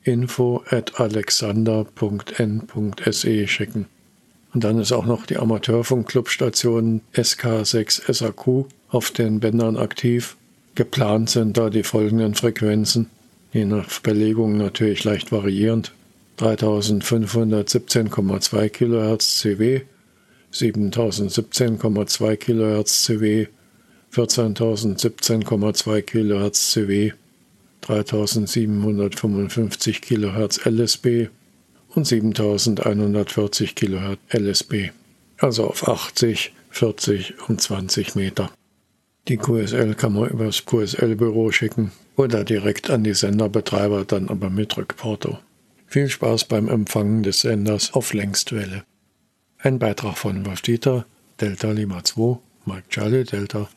info@alexander.n.se schicken. Und dann ist auch noch die Amateurfunk-Clubstation SK6 SAQ auf den Bändern aktiv. Geplant sind da die folgenden Frequenzen, je nach Belegung natürlich leicht variierend: 3517,2 kHz CW, 7017,2 kHz CW, 14017,2 kHz CW, 3755 kHz LSB und 7140 kHz LSB, also auf 80, 40 und 20 Meter. Die QSL kann man über das QSL-Büro schicken oder direkt an die Senderbetreiber, dann aber mit Rückporto. Viel Spaß beim Empfangen des Senders auf Längstwelle. Ein Beitrag von Wolf Dieter, Delta Lima 2, Mike Charlie Delta,